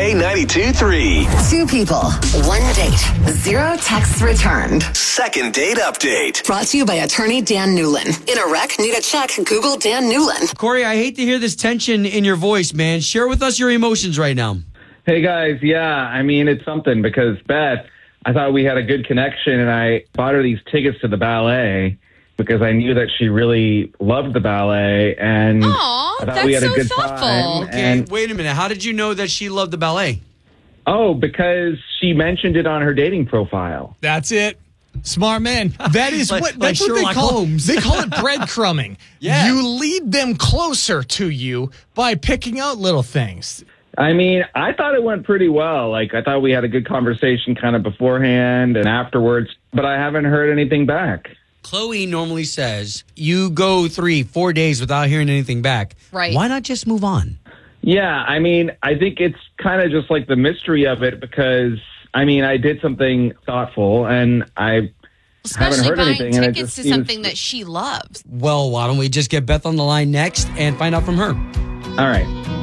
K92 Two people, one date, 0 texts returned. second date update. Brought to you by attorney Dan Newlin. In a wreck, need a check, Google Dan Newlin. Corey, I hate to hear this tension in your voice, man. Share with us your emotions right now. Hey guys, it's something because Beth, I thought we had a good connection and I bought her these tickets to the ballet because I knew that she really loved the ballet and Aw, I thought we had that's a so good thoughtful. time. Okay, And wait a minute. How did you know that she loved the ballet? because she mentioned it on her dating profile. That's it. Smart man. That is Like that's what Sherlock they call Holmes. They call it breadcrumbing. Yeah. You lead them closer to you by picking out little things. I mean, I thought it went pretty well. Like, I thought we had a good conversation kind of beforehand and afterwards, but I haven't heard anything back. Chloe normally says you go 3-4 days without hearing anything back. Right. Why not just move on? Yeah, I mean, I think it's kind of just like the mystery of it because, I mean, I did something thoughtful and I haven't Especially heard buying anything. And it tickets just to seems- something that she loves. Well, why don't we just get Beth on the line next and find out from her? All right.